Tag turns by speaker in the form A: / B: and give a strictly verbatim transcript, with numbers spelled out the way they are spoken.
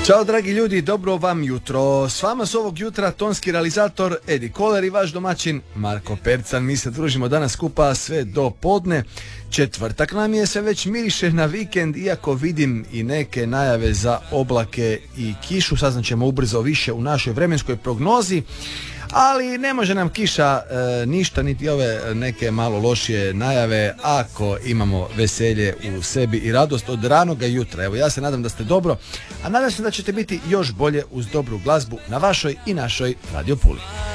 A: Ćao dragi ljudi, dobro vam jutro. S vama su ovog jutra tonski realizator Edi Koler i vaš domaćin Marko Percan. Mi se družimo danas skupa sve do podne. Četvrtak nam je, se već miriše na vikend, iako vidim i neke najave za oblake i kišu. Saznaćemo ubrzo više u našoj vremenskoj prognozi. Ali ne može nam kiša e, ništa, niti ove neke malo lošije najave, ako imamo veselje u sebi i radost od ranoga jutra. Evo, ja se nadam da ste dobro, a nadam se da ćete biti još bolje uz dobru glazbu na vašoj i našoj Radio Puli.